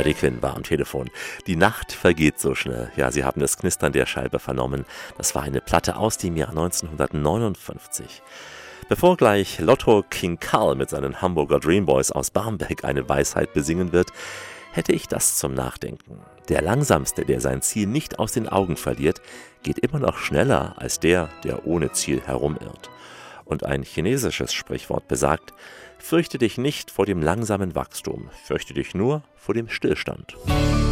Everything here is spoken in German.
Freddie Quinn war am Telefon. Die Nacht vergeht so schnell. Ja, Sie haben das Knistern der Scheibe vernommen. Das war eine Platte aus dem Jahr 1959. Bevor gleich Lotto King Karl mit seinen Hamburger Dreamboys aus Barmbek eine Weisheit besingen wird, hätte ich das zum Nachdenken. Der Langsamste, der sein Ziel nicht aus den Augen verliert, geht immer noch schneller als der ohne Ziel herumirrt. Und ein chinesisches Sprichwort besagt: Fürchte dich nicht vor dem langsamen Wachstum, fürchte dich nur vor dem Stillstand.